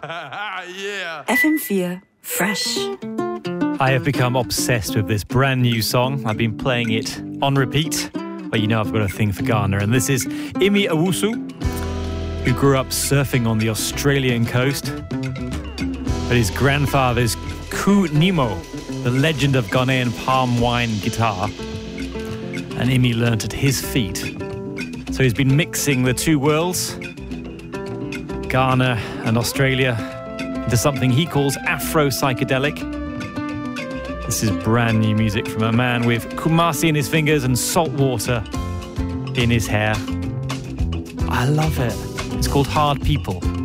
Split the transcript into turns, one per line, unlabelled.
Yeah.
FM4 Fresh.
I have become obsessed with this brand new song. I've been playing it on repeat. But you know I've got a thing for Ghana. And this is Imi Owusu, who grew up surfing on the Australian coast. But his grandfather's Ku Nemo, the legend of Ghanaian palm wine guitar. And Imi learnt at his feet. So he's been mixing the two worlds, Ghana and Australia, into something he calls Afro-psychedelic. This is brand new music from a man with Kumasi in his fingers and salt water in his hair. I love it. It's called Hard People.